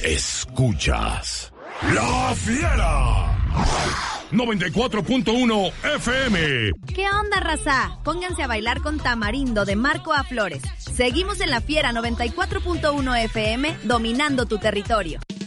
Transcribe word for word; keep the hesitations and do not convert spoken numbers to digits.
Escuchas La Fiera noventa y cuatro punto uno F M. ¿Qué onda, raza? Pónganse a bailar con Tamarindo de Marco A. Flores. Seguimos en La Fiera noventa y cuatro punto uno F M, dominando tu territorio.